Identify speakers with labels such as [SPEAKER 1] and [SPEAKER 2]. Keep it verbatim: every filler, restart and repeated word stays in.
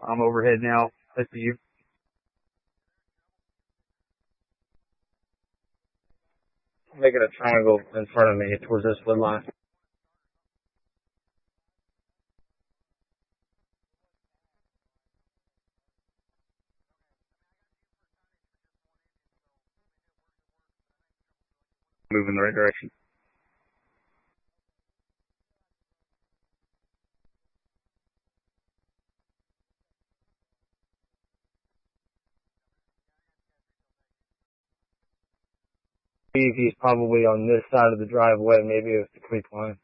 [SPEAKER 1] I'm overhead now. That's you.
[SPEAKER 2] Making a triangle in front of me towards this wood line.
[SPEAKER 1] Move in the right direction.
[SPEAKER 2] He's probably on this side of the driveway, maybe it's the creek line.